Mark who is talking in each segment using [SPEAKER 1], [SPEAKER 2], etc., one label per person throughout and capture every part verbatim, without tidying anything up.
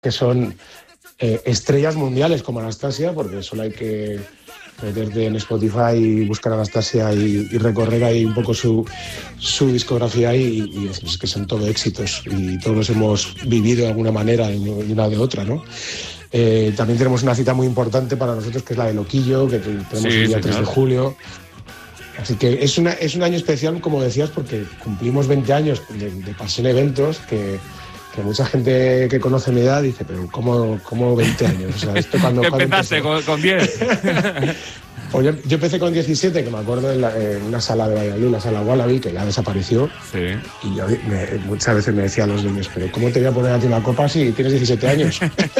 [SPEAKER 1] que son eh, estrellas mundiales como Anastasia, porque solo hay que meterte en Spotify y buscar a Anastasia y, y recorrer ahí un poco su, su discografía y, y es, es que son todo éxitos y todos los hemos vivido de alguna manera y una de otra, ¿no? Eh, también tenemos una cita muy importante para nosotros que es la de Loquillo, que tenemos sí, el día tres de julio. Así que es, una, es un año especial, como decías, porque cumplimos veinte años de, de Pasión Eventos, que, que mucha gente que conoce mi edad dice, pero ¿cómo, cómo veinte años? O sea, esto cuando,
[SPEAKER 2] ¿Qué empezaste con, con diez?
[SPEAKER 1] Pues yo, yo empecé con diecisiete, que me acuerdo en, la, en una sala de Valladolid, la sala Wallaby, que ya desapareció.
[SPEAKER 2] Sí.
[SPEAKER 1] Y yo me, muchas veces me decían los niños, pero ¿cómo te voy a poner a ti una copa si tienes diecisiete años?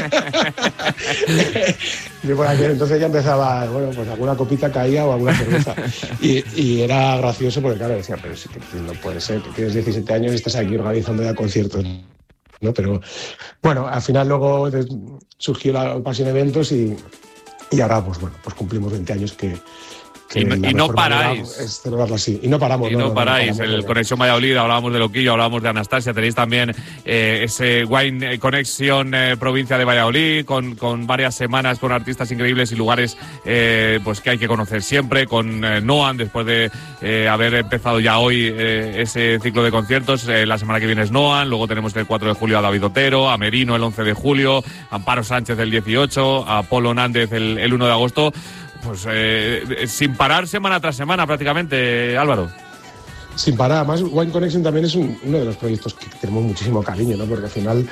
[SPEAKER 1] Yo por aquel entonces ya empezaba, bueno, pues alguna copita caía o alguna cerveza. Y, y era gracioso porque, claro, decía, pero sí que no puede ser, que tienes diecisiete años y estás aquí organizando ya conciertos, ¿no? Pero bueno, al final luego surgió la Pasión Eventos y, y ahora, pues bueno, pues cumplimos veinte años que...
[SPEAKER 2] Y no, y no paráis.
[SPEAKER 1] Es celebrarlo así. Y no paramos.
[SPEAKER 2] Y no,
[SPEAKER 1] no, no
[SPEAKER 2] paráis.
[SPEAKER 1] No, no, no,
[SPEAKER 2] el Conexión Valladolid, hablábamos de Loquillo, hablábamos de Anastasia. Tenéis también eh, ese Wine Connection eh, provincia de Valladolid, con, con varias semanas con artistas increíbles y lugares eh, pues que hay que conocer siempre. Con eh, Noan, después de eh, haber empezado ya hoy eh, ese ciclo de conciertos. Eh, la semana que viene es Noan. Luego tenemos el cuatro de julio a David Otero, a Merino el once de julio, a Amparo Sánchez el dieciocho, a Polo Nández el, el uno de agosto. Pues eh, sin parar semana tras semana prácticamente, Álvaro.
[SPEAKER 1] Sin parar. Además, Wine Connection también es un, uno de los proyectos que tenemos muchísimo cariño, ¿no? Porque al final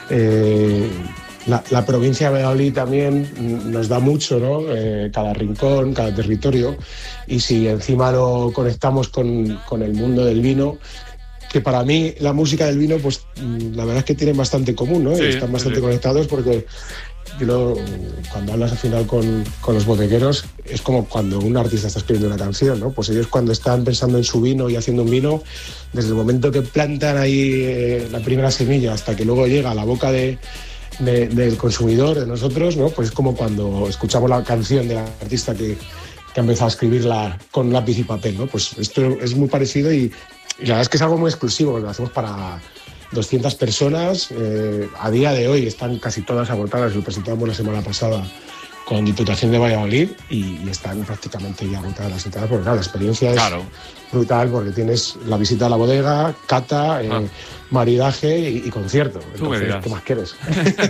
[SPEAKER 1] eh, la, la provincia de Valladolid también nos da mucho, ¿no? Eh, cada rincón, cada territorio. Y si encima lo conectamos con, con el mundo del vino, que para mí la música del vino, pues la verdad es que tienen bastante común, ¿no? Sí, están bastante sí. conectados porque... Yo, cuando hablas al final con, con los bodegueros, es como cuando un artista está escribiendo una canción, ¿no? Pues ellos cuando están pensando en su vino y haciendo un vino, desde el momento que plantan ahí eh, la primera semilla hasta que luego llega a la boca de, de, del consumidor, de nosotros, ¿no? Pues es como cuando escuchamos la canción del artista que, que ha empezado a escribirla con lápiz y papel, ¿no? Pues esto es muy parecido y, y la verdad es que es algo muy exclusivo, lo hacemos para... doscientas personas, eh, a día de hoy están casi todas agotadas, lo presentamos la semana pasada con Diputación de Valladolid y, y están prácticamente ya agotadas las entradas, porque claro, la experiencia es claro. brutal porque tienes la visita a la bodega, cata, eh, ah. maridaje y, y concierto. Entonces, ¿qué más quieres?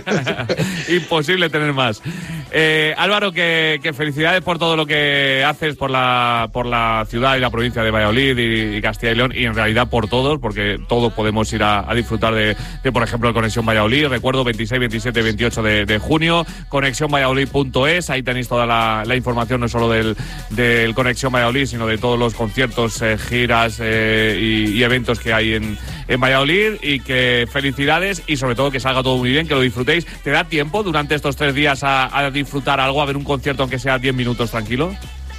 [SPEAKER 2] Imposible tener más. Eh, Álvaro, que, que felicidades por todo lo que haces por la, por la ciudad y la provincia de Valladolid y, y Castilla y León, y en realidad por todos, porque todos podemos ir a, a disfrutar de, de, por ejemplo, el Conexión Valladolid. Recuerdo, veintiséis, veintisiete, veintiocho de, de junio, conexión valladolid punto es, ahí tenéis toda la, la información, no solo del, del Conexión Valladolid, sino de todos los conciertos, eh, giras eh, y, y eventos que hay en, en Valladolid, y que felicidades y sobre todo que salga todo muy bien, que lo disfrutéis. ¿Te da tiempo durante estos tres días a, a disfrutar algo, a ver un concierto aunque sea diez minutos tranquilo?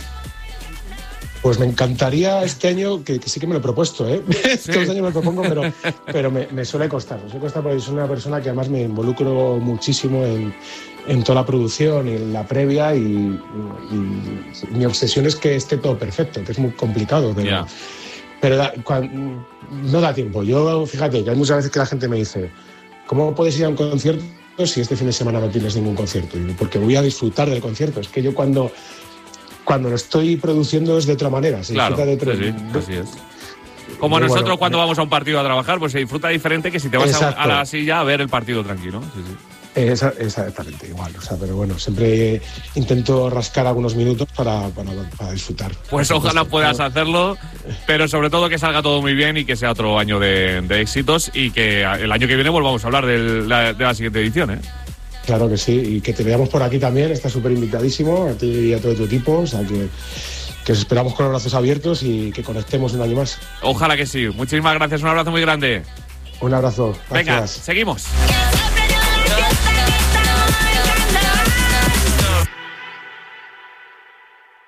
[SPEAKER 1] Pues me encantaría este año, que, que sí que me lo he propuesto, ¿eh? Sí. Todos los años me lo propongo, pero, pero me, me suele costar. Me suele costar porque soy una persona que además me involucro muchísimo en, en toda la producción y en la previa y, y, y mi obsesión es que esté todo perfecto, que es muy complicado. Pero, yeah. pero da, cuando, no da tiempo. Yo, fíjate, que hay muchas veces que la gente me dice, ¿cómo puedes ir a un concierto si este fin de semana no tienes ningún concierto? Y digo, porque voy a disfrutar del concierto. Es que yo cuando... Cuando lo estoy produciendo es de otra manera, se
[SPEAKER 2] claro,
[SPEAKER 1] disfruta de otra
[SPEAKER 2] sí, sí, así es. Como nosotros bueno, cuando vamos a un partido a trabajar, pues se disfruta diferente que si te vas a, a la silla a ver el partido tranquilo. Sí, sí.
[SPEAKER 1] Esa, exactamente igual, o sea, pero bueno, siempre intento rascar algunos minutos para, para, para disfrutar.
[SPEAKER 2] Pues ojalá puedas hacerlo, pero sobre todo que salga todo muy bien y que sea otro año de, de éxitos y que el año que viene volvamos a hablar de la, de la siguiente edición, ¿eh?
[SPEAKER 1] Claro que sí, y que te veamos por aquí también, estás súper invitadísimo, a ti y a todo tu equipo, o sea que, que os esperamos con los brazos abiertos y que conectemos un año más.
[SPEAKER 2] Ojalá que sí, muchísimas gracias, un abrazo muy grande.
[SPEAKER 1] Un abrazo, gracias.
[SPEAKER 2] Venga, seguimos.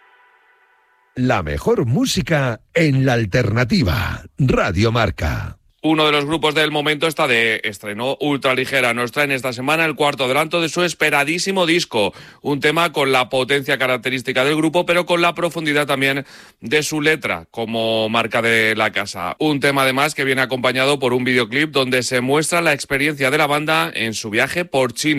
[SPEAKER 3] La mejor música en la alternativa, Radio Marca.
[SPEAKER 2] Uno de los grupos del momento está de estreno. Ultraligera nos trae en esta semana el cuarto adelanto de su esperadísimo disco. Un tema con la potencia característica del grupo, pero con la profundidad también de su letra, como marca de la casa. Un tema además que viene acompañado por un videoclip donde se muestra la experiencia de la banda en su viaje por China.